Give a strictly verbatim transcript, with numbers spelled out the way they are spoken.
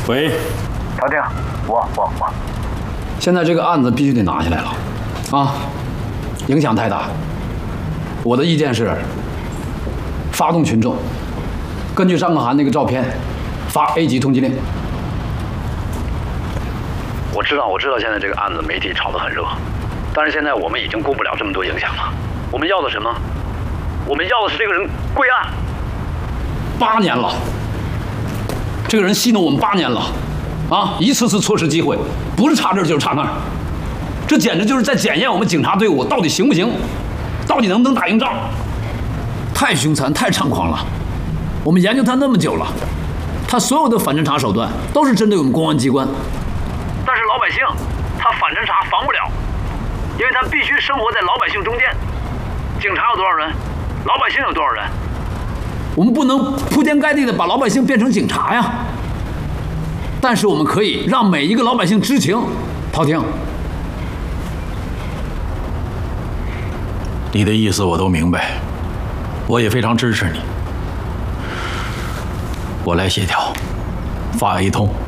喂， 陶定，我我我， 现在这个案子必须得拿下来了，啊，影响太大。我的意见是，发动群众，根据张可涵那个照片，发 A 级通缉令。我知道，我知道，现在这个案子媒体炒得很热，但是现在我们已经顾不了这么多影响了。我们要的什么？我们要的是这个人归案。八年了，这个人戏弄我们八年了，啊，一次次错失机会，不是差这儿就是差那儿，这简直就是在检验我们警察队伍到底行不行，到底能不能打赢仗。太凶残，太猖狂了。我们研究他那么久了，他所有的反侦查手段都是针对我们公安机关。但是老百姓，他反侦查防不了，因为他必须生活在老百姓中间。警察有多少人？老百姓有多少人？我们不能铺天盖地的把老百姓变成警察呀。但是我们可以让每一个老百姓知情。陶婷，你的意思我都明白，我也非常支持你。我来协调，发 A 通。